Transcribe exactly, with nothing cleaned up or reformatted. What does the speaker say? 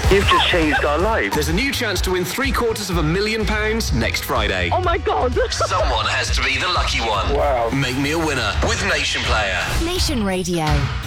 You've just changed our life. There's a new chance to win three quarters of a million pounds next Friday. Oh my God. Someone has to be the lucky one. Wow. Make me a winner with Nation Player. Nation Radio.